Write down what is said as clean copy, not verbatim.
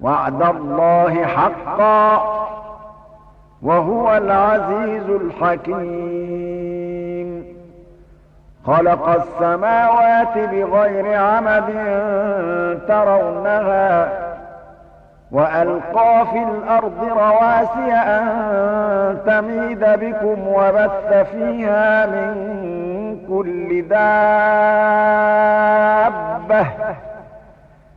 وعد الله حقا وهو العزيز الحكيم خلق السماوات بغير عمد ترونها وألقى في الأرض رواسي أن تميد بكم وبث فيها من كل دابة